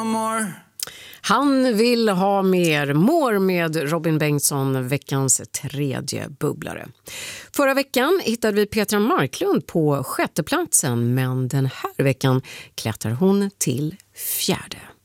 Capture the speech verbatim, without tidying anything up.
more. Han vill ha mer. More med Robin Bengtsson, veckans tredje bubblare. Förra veckan hittade vi Petra Marklund på sjätte platsen, men den här veckan klättrar hon till fjärde.